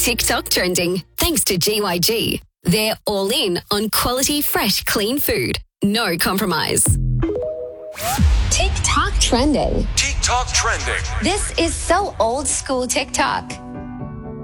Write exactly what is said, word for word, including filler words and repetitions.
TikTok trending, thanks to G Y G. They're all in on quality, fresh, clean food. No compromise. TikTok trending. TikTok trending. This is so old school TikTok.